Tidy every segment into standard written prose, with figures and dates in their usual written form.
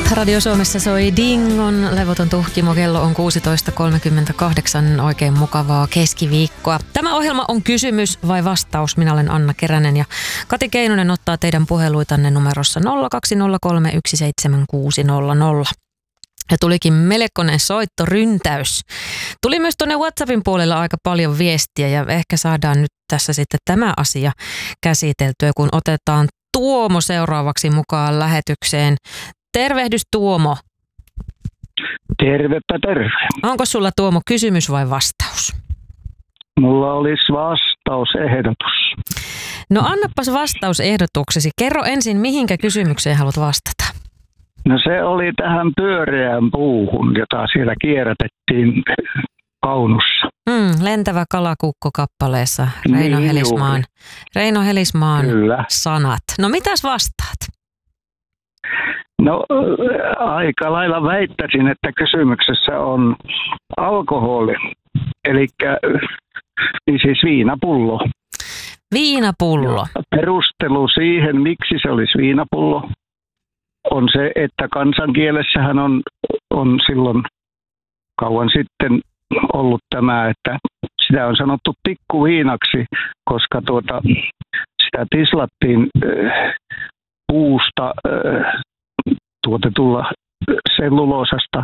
Radio Suomessa soi Dingon levoton tuhkimo. Kello on 16.38. Oikein mukavaa keskiviikkoa. Tämä ohjelma on kysymys vai vastaus. Minä olen Anna Keränen ja Kati Keinonen ottaa teidän puheluitanne numerossa 020317600. Ja tulikin melkoinen soittoryntäys. Tuli myös tuonne WhatsAppin puolella aika paljon viestiä ja ehkä saadaan nyt tässä sitten tämä asia käsiteltyä, kun otetaan Tuomo seuraavaksi mukaan lähetykseen. Tervehdys Tuomo. Tervepä terve. Onko sulla Tuomo kysymys vai vastaus? Mulla olisi vastausehdotus. No annapas vastausehdotuksesi. Kerro ensin, mihinkä kysymykseen haluat vastata. No se oli tähän pyöreään puuhun, jota siellä kierrätettiin Kaunussa. Lentävä kalakukko kappaleessa Reino Helismaan Kyllä. sanat. No mitäs vastaat? No aika lailla väittäisin, että kysymyksessä on alkoholi, eli siis viinapullo. Viinapullo. Ja perustelu siihen, miksi se olisi viinapullo, on se, että kansankielessähän on silloin kauan sitten ollut tämä, että sitä on sanottu pikkuviinaksi, koska sitä tislattiin puusta tuotetulla selluloosasta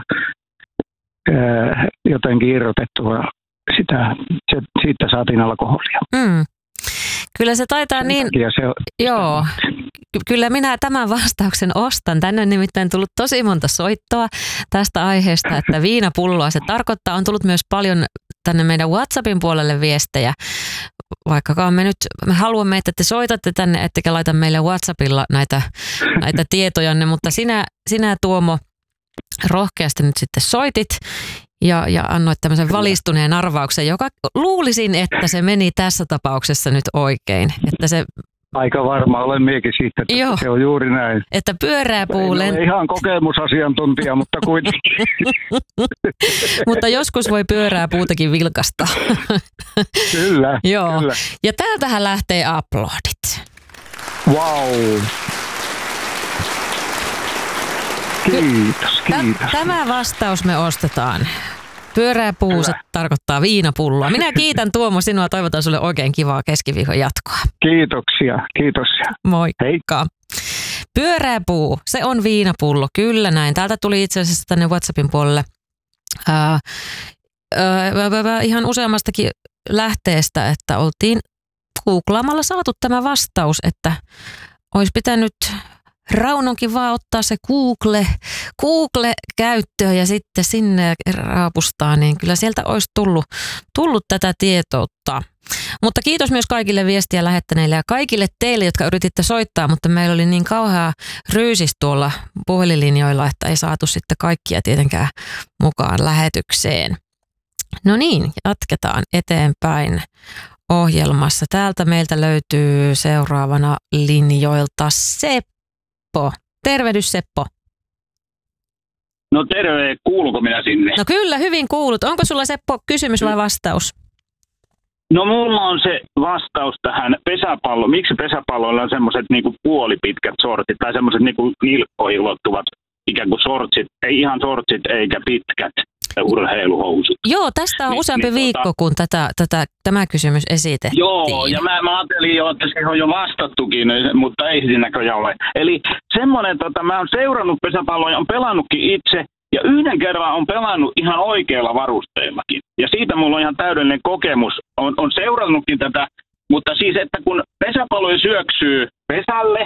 jotenkin irrotettua. Siitä saatiin alkoholia. Kyllä se taitaa niin. Joo. Kyllä minä tämän vastauksen ostan. Tänne on nimittäin tullut tosi monta soittoa tästä aiheesta, että viinapulloa se tarkoittaa. On tullut myös paljon tänne meidän WhatsAppin puolelle viestejä. Vaikkakaan me haluamme, että te soitatte tänne, ettekä laita meille WhatsAppilla näitä tietojanne, mutta sinä Tuomo rohkeasti nyt sitten soitit ja annoit tämmöisen valistuneen arvauksen, joka luulisin, että se meni tässä tapauksessa nyt oikein. Että se aika varma olen miekin siitä, että joo, se on juuri näin. Että pyöreä puu... En ole ihan kokemusasiantuntija, mutta kuitenkin. Mutta joskus voi pyörää puutakin vilkasta. Kyllä, joo. Kyllä. Ja täältähän lähtee aplodit. Wow. Kiitos. Tämä vastaus me ostetaan. Pyöreä puu, se tarkoittaa viinapulloa. Minä kiitän Tuomo sinua, toivotan sulle oikein kivaa keskiviikon jatkoa. Kiitoksia, kiitos. Moikka. Pyöreä puu, se on viinapullo, kyllä näin. Täältä tuli itse asiassa tänne WhatsAppin puolelle ihan useammastakin lähteestä, että oltiin googlaamalla saatu tämä vastaus, että olisi pitänyt Raunonkin vaan ottaa se Google käyttöön ja sitten sinne raapustaa, niin kyllä sieltä olisi tullut tätä tietoutta. Mutta kiitos myös kaikille viestiä lähettäneille ja kaikille teille, jotka yrititte soittaa, mutta meillä oli niin kauhea ryysis tuolla puhelinlinjoilla, että ei saatu sitten kaikkia tietenkään mukaan lähetykseen. No niin, jatketaan eteenpäin ohjelmassa. Täältä meiltä löytyy seuraavana linjoilta Seppo. Tervehdys Seppo. No terve, kuuluuko minä sinne? No kyllä, hyvin kuulut. Onko sulla Seppo kysymys vai vastaus? No mulla on se vastaus tähän pesäpallo. Miksi pesäpalloilla on semmoiset niinku puolipitkät sortsit tai semmoiset niinku nilkkoihin ulottuvat ikään kuin sortsit, ei ihan sortsit eikä pitkät urheiluhousut. Joo, tästä on useampi viikko, kun tämä kysymys esitettiin. Joo, ja mä ajattelin jo, että siihen on jo vastattukin, mutta ei siinä näköjään ole. Eli semmoinen, mä oon seurannut pesäpalloa ja on pelannutkin itse, ja yhden kerran on pelannut ihan oikeilla varusteillakin. Ja siitä mulla on ihan täydellinen kokemus. On seurannutkin tätä, mutta siis, että kun pesäpallo syöksyy pesälle,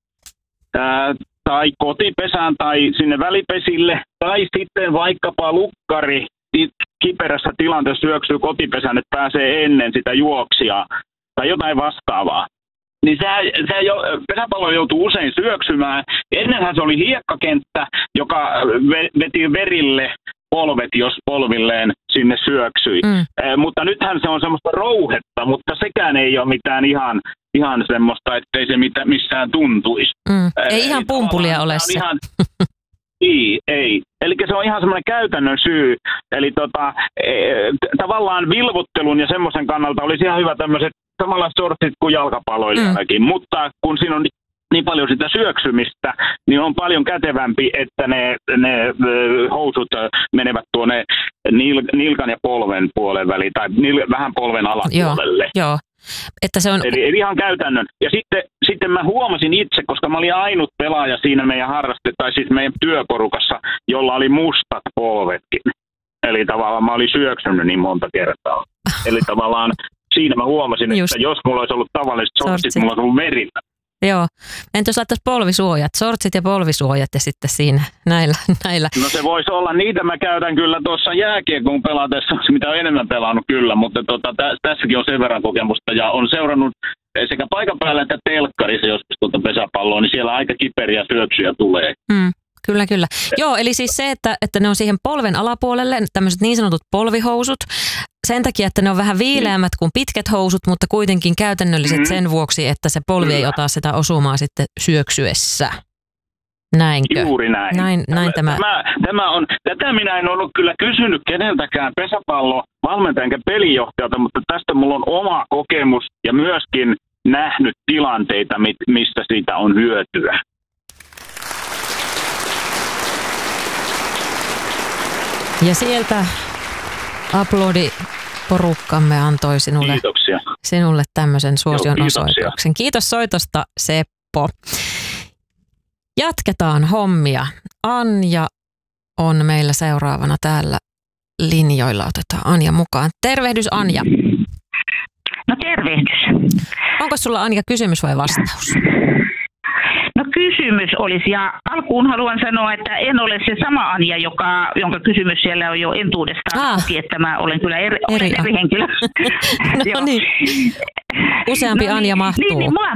tai kotipesään tai sinne välipesille, tai sitten vaikkapa lukkari kiperässä tilanteessa syöksyy kotipesään, että pääsee ennen sitä juoksijaa tai jotain vastaavaa. Niin pesäpallo joutuu usein syöksymään. Ennenhän se oli hiekkakenttä, joka veti verille polvet, jos polvilleen sinne syöksyi. Mutta nythän se on semmoista rouhetta, mutta sekään ei ole mitään ihan semmoista, ettei se missään tuntuisi. Ei ihan pumpulia ole se. Ei. Eli se on ihan semmoinen käytännön syy. Eli tavallaan vilvottelun ja semmoisen kannalta olisi ihan hyvä tämmöiset samanlaiset sortit kuin jalkapalloilijallakin. Mutta kun siinä on niin paljon sitä syöksymistä, niin on paljon kätevämpi, että ne housut menevät tuonne nilkan ja polven puolen väliin, tai vähän polven alapuolelle. Joo. Että se on... Eli ihan käytännön. Ja sitten mä huomasin itse, koska mä olin ainut pelaaja siinä meidän tai siis meidän työporukassa, jolla oli mustat polvetkin. Eli tavallaan mä olin syöksynyt niin monta kertaa. Eli tavallaan siinä mä huomasin, että jos mulla olisi ollut tavalliset sortsit, mulla olisi ollut merillä. Joo. Entäs laittaisi polvisuojat, sortsit ja polvisuojat ja sitten siinä näillä. No se voisi olla, niitä mä käytän kyllä tuossa jääkiekon pelatessa, mitä on enemmän pelannut kyllä, mutta tässäkin on sen verran kokemusta ja on seurannut sekä paikan päällä että telkkarissa joskus pesäpalloa, niin siellä aika kiperiä syöksyjä tulee. Kyllä. Joo, eli siis se, että ne on siihen polven alapuolelle, tämmöiset niin sanotut polvihousut, sen takia, että ne on vähän viileämmät kuin pitkät housut, mutta kuitenkin käytännölliset sen vuoksi, että se polvi ei ota sitä osumaa sitten syöksyessä. Näinkö? Juuri näin. Näin tämä on. Tätä minä en ollut kyllä kysynyt keneltäkään pesäpallovalmentajan enkä pelijohtajalta, mutta tästä mulla on oma kokemus ja myöskin nähnyt tilanteita, mistä siitä on hyötyä. Ja sieltä aplodiporukkamme antoi sinulle tämmöisen suosion osoituksen. Kiitos soitosta, Seppo. Jatketaan hommia. Anja on meillä seuraavana täällä linjoilla. Otetaan Anja mukaan. Tervehdys, Anja. No tervehdys. Onko sulla, Anja, kysymys vai vastaus? No kysymys olisi, ja alkuun haluan sanoa, että en ole se sama Anja, jonka kysymys siellä on jo entuudestaan koki, että mä olen kyllä eri henkilö. No niin, useampi Anja mahtuu.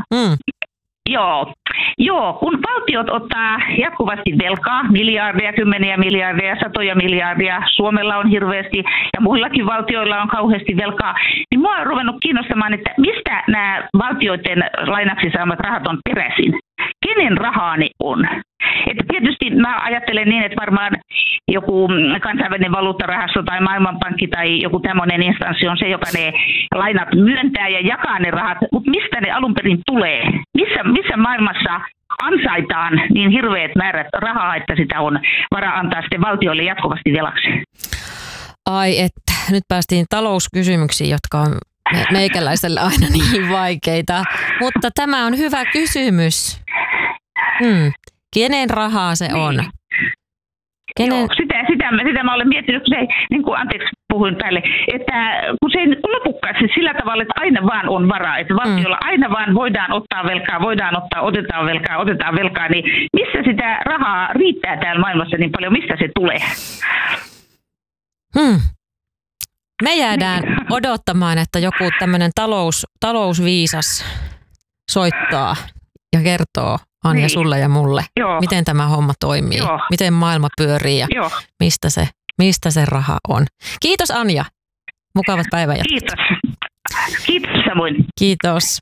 Joo, kun valtiot ottaa jatkuvasti velkaa, miljardeja, kymmeniä miljardeja, satoja miljardeja, Suomella on hirveästi ja muillakin valtioilla on kauheasti velkaa, niin mua on ruvennut kiinnostamaan, että mistä nämä valtioiden lainaksi saamat rahat on peräisin. Kenen rahaa ne on? Että tietysti mä ajattelen niin, että varmaan joku kansainvälinen valuuttarahasto tai maailmanpankki tai joku tämmöinen instanssi on se, joka ne lainat myöntää ja jakaa ne rahat, mutta mistä ne alun perin tulee? Missä maailmassa ansaitaan niin hirveät määrät rahaa, että sitä on varaa antaa sitten valtioille jatkuvasti velaksi? Ai että, nyt päästiin talouskysymyksiin, jotka on meikäläiselle aina niin vaikeita, mutta tämä on hyvä kysymys. Kenen rahaa se on? Joo, sitä mä olen miettinyt, kun se, niin kuin, anteeksi puhuin päälle, että kun se ei lopukkaisi sillä tavalla, että aina vaan on varaa, että valtiolla aina vaan voidaan ottaa velkaa, otetaan velkaa, niin missä sitä rahaa riittää täällä maailmassa niin paljon, mistä se tulee? Me jäädään odottamaan, että joku tämmöinen talousviisas soittaa ja kertoo, Anja, sulle ja mulle, miten tämä homma toimii, miten maailma pyörii ja mistä se raha on. Kiitos, Anja. Mukavat päivänjatkat. Kiitos samoin. Kiitos.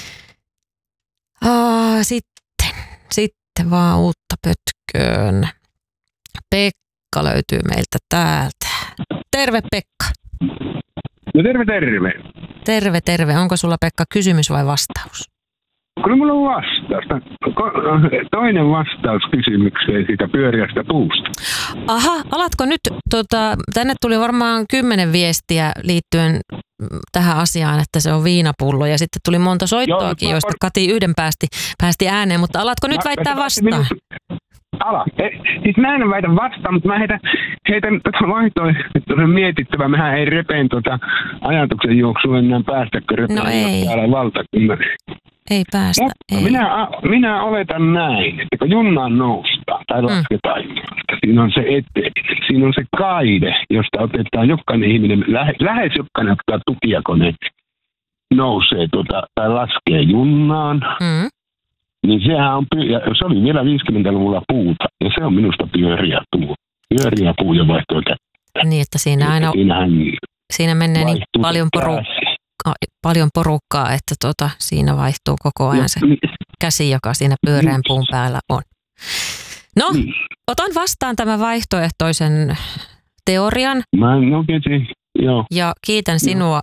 Sitten vaan uutta pötköön. Pekka löytyy meiltä täältä. Terve, Pekka. No terve. Terve. Onko sulla, Pekka, kysymys vai vastaus? Kyllä mulla on vastaus. Toinen vastaus kysymykseen siitä pyöriästä puusta. Aha, alatko nyt, tänne tuli varmaan 10 viestiä liittyen tähän asiaan, että se on viinapullo ja sitten tuli monta soittoakin, joista Kati yhden päästi ääneen, mutta alatko nyt väittää vastaan? Siis mä en väitä vastaan, mutta mä heitän vaihtoehtoisen mietittävä. Mähän ei repeen ajatuksen juoksua enää päästäkö repeen täällä valtakunnassa. Ei päästä. Mutta ei. Minä oletan näin, että kun junnaan noustaan tai lasketaan, siinä on se kaide, josta otetaan jokainen ihminen, lähes jokainen ottaa tukijakone, nousee tai laskee junnaan. Niin se oli vielä 50-luvulla puuta, ja se on minusta pyöriä puu ja vaihtoo kättä. Niin, että siinä menee niin paljon porukkaa, että siinä vaihtuu koko ajan se käsi, joka siinä pyöreän puun päällä on. No, otan vastaan tämän vaihtoehtoisen teorian. Joo. Ja kiitän sinua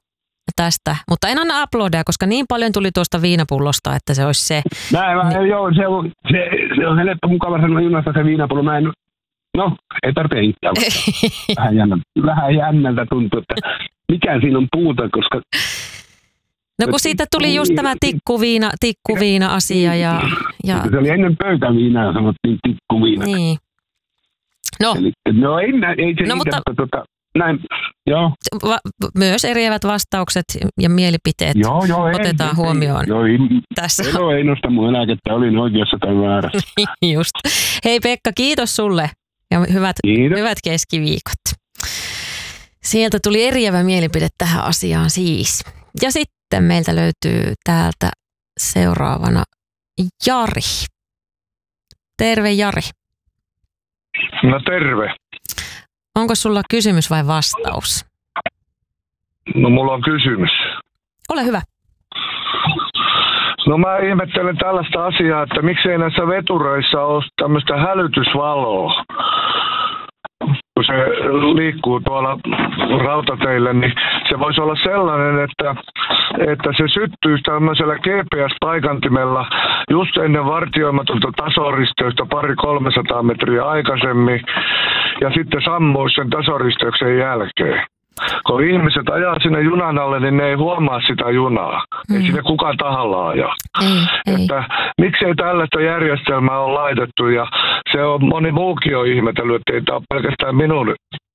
tästä. Mutta en anna uploadia, koska niin paljon tuli tuosta viinapullosta, että se olisi se. Joo, se on helppo mukava sanoa junasta se viinapullo. Ei tarvitse itseä. Vähän jännältä tuntuu, että mikä siinä on puuta, koska... No kun siitä tuli just tämä tikkuviina-asia ja... Se oli ennen pöytäviinaa, sanottiin tikkuviina. Niin. No. Ei se mutta... näin, joo. Myös eriävät vastaukset ja mielipiteet otetaan huomioon. Tässä. Ei nosta mun eläkettä, olin oikeassa tai väärässä. Just. Hei Pekka, kiitos sulle ja hyvät keskiviikot. Sieltä tuli eriävä mielipide tähän asiaan siis. Ja sitten meiltä löytyy täältä seuraavana Jari. Terve Jari. No terve. Onko sulla kysymys vai vastaus? No mulla on kysymys. Ole hyvä. No mä ihmettelen tällaista asiaa, että miksei näissä vetureissa ole tämmöistä hälytysvaloa. Kun se liikkuu tuolla rautateillä, niin se voisi olla sellainen, että se syttyisi tämmöisellä GPS-paikantimella just ennen vartioimatonta tasoristeystä 200-300 metriä aikaisemmin ja sitten sammuisi sen tasoristeyksen jälkeen. Kun ihmiset ajaa sinne junan alle, niin ne ei huomaa sitä junaa. Ei sinne kukaan tahalla ajaa. Että miksei tällaista järjestelmää ole laitettu ja se on moni muukin on ihmetellyt, että ei tämä ole pelkästään minun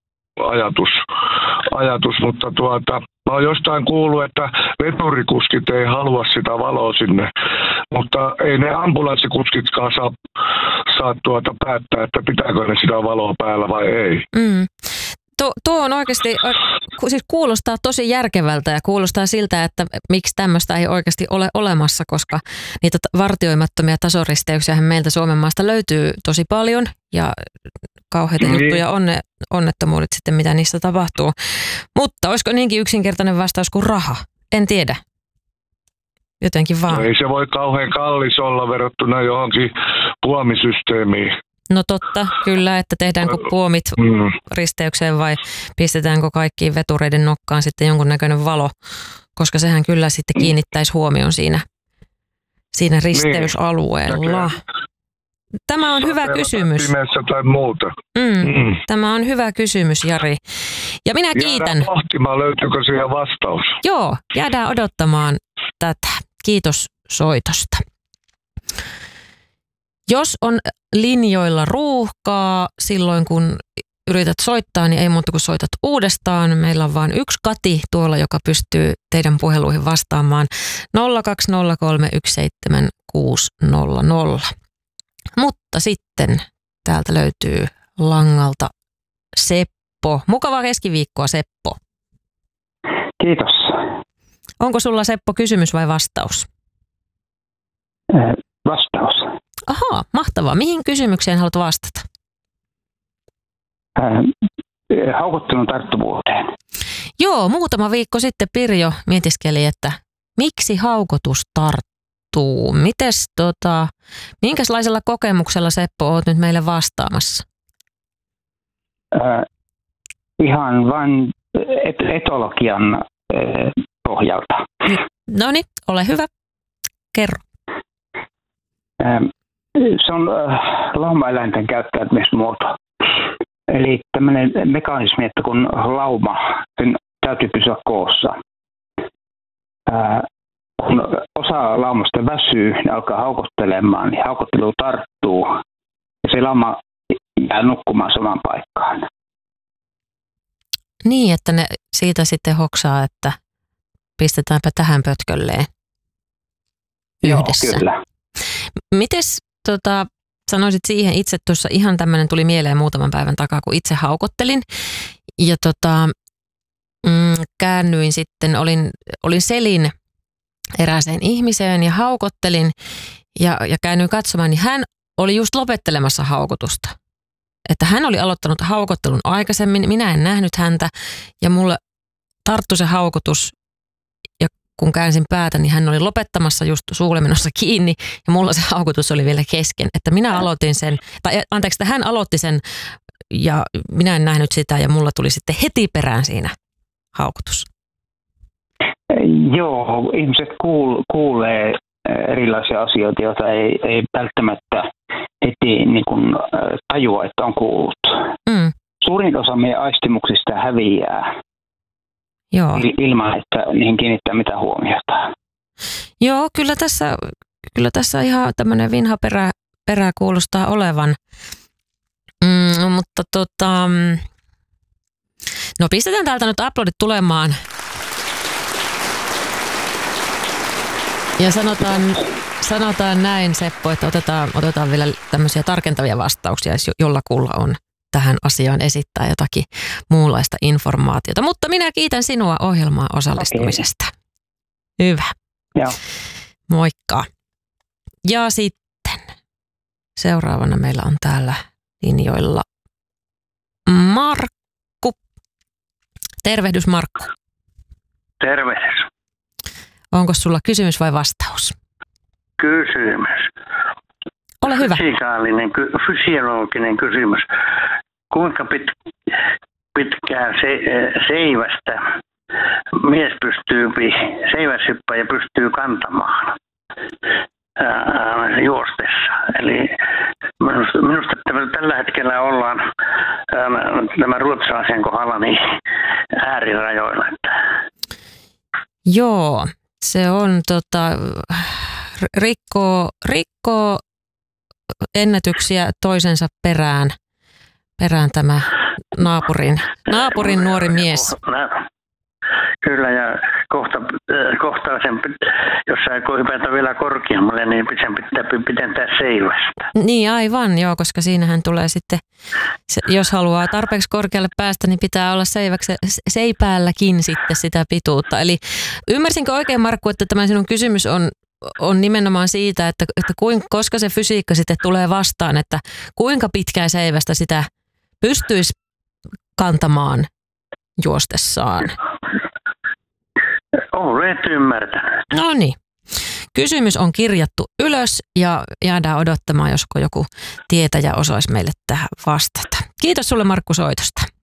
ajatus, mutta mä oon jostain kuullut, että veturikuskit ei halua sitä valoa sinne, mutta ei ne ambulanssikuskitkaan saa päättää, että pitääkö ne sitä valoa päällä vai ei. Tuo on oikeasti, siis kuulostaa tosi järkevältä ja kuulostaa siltä, että miksi tämmöistä ei oikeasti ole olemassa, koska niitä vartioimattomia tasoristeyksiä meiltä Suomen maasta löytyy tosi paljon ja kauheita juttuja on ne onnettomuudet sitten, mitä niissä tapahtuu. Mutta olisiko niinkin yksinkertainen vastaus kuin raha? En tiedä. Jotenkin vaan. No ei se voi kauhean kallis olla verrattuna johonkin puomisysteemiin. No totta, kyllä, että tehdäänkö puomit risteykseen vai pistetäänkö kaikkiin vetureiden nokkaan sitten jonkunnäköinen valo, koska sehän kyllä sitten kiinnittäisi huomioon siinä risteysalueella. Tämä on hyvä kysymys. Pimeässä tai muuta. Tämä on hyvä kysymys, Jari. Ja minä kiitän. Jäädään pohtimaan, löytyykö siihen vastaus. Joo, jäädään odottamaan tätä. Kiitos soitosta. Jos on linjoilla ruuhkaa silloin, kun yrität soittaa, niin ei muuta kuin soitat uudestaan. Meillä on vain yksi Kati tuolla, joka pystyy teidän puheluihin vastaamaan 020317600. Mutta sitten täältä löytyy langalta Seppo. Mukavaa keskiviikkoa, Seppo. Kiitos. Onko sulla, Seppo, kysymys vai vastaus? Vastaus. Ahaa, mahtavaa. Mihin kysymykseen haluat vastata? Haukottelun tarttuvuuteen. Joo, muutama viikko sitten Pirjo mietiskeli, että miksi haukotus tarttuu. Mites minkälaisella kokemuksella, Seppo, oot nyt meille vastaamassa? Ihan vain etologian pohjalta. Noniin, ole hyvä. Kerro. Se on laumaeläinten käyttäytymismuoto. Eli tämmöinen mekanismi, että kun lauma, sen täytyy pysyä koossa. Kun osa laumasta väsyy, ne alkaa haukottelemaan, niin haukottelu tarttuu ja se lauma jää nukkumaan samaan paikkaan. Niin, että ne siitä sitten hoksaa, että pistetäänpä tähän pötkölleen yhdessä. Joo, kyllä. Mites sanoisit siihen itse tuossa, ihan tämmöinen tuli mieleen muutaman päivän takaa, kun itse haukottelin ja käännyin sitten, olin selin erääseen ihmiseen ja haukottelin ja käännyin katsomaan, niin hän oli just lopettelemassa haukotusta. Että hän oli aloittanut haukottelun aikaisemmin, minä en nähnyt häntä ja mulle tarttui se haukotus ja kun käänsin päätä, niin hän oli lopettamassa just suulemenossa kiinni ja mulla se haukotus oli vielä kesken. Että minä aloitin sen, että hän aloitti sen ja minä en nähnyt sitä ja mulla tuli sitten heti perään siinä haukotus. Joo, ihmiset kuulee erilaisia asioita, joita ei välttämättä heti niin kuin tajua, että on kuullut. Suurin osa meidän aistimuksista häviää. Joo. Ilman, että niihin kiinnittää mitään huomiota. Joo, kyllä tässä ihan tämmöinen vinha perä kuulostaa olevan. Mutta no pistetään täältä nyt aplodit tulemaan. Ja sanotaan näin, Seppo, että otetaan vielä tämmöisiä tarkentavia vastauksia, jos jollakulla on tähän asiaan esittää jotakin muunlaista informaatiota. Mutta minä kiitän sinua ohjelmaan osallistumisesta. Okay. Hyvä. Joo. Moikka. Ja sitten seuraavana meillä on täällä linjoilla Markku. Tervehdys, Markku. Tervehdys. Onko sulla kysymys vai vastaus? Kysymys. Ole hyvä. Fysiologinen kysymys. Kuinka pitkään seivästä mies seiväshyppäjä pystyy kantamaan juostessa? Eli minusta tällä hetkellä ollaan tämän ruotsalaisen kohdalla niin äärirajoilla. Joo, se on rikkoo ennätyksiä toisensa perään tämä naapurin nuori mies. Kyllä, ja kohta sen, jos sä hypätä vielä korkeammalle, niin sen pitää pidentää seivästä. Niin aivan, joo, koska siinähän tulee sitten, jos haluaa tarpeeksi korkealle päästä, niin pitää olla seipäälläkin sitten sitä pituutta. Eli ymmärsinkö oikein, Markku, että tämä sinun kysymys on nimenomaan siitä, että koska se fysiikka sitten tulee vastaan, että kuinka pitkää seivästä sitä pystyisi kantamaan juostessaan? Olet ymmärtänyt. No niin. Kysymys on kirjattu ylös ja jäädään odottamaan, josko joku tietäjä osaisi meille tähän vastata. Kiitos sulle, Markku, soitosta.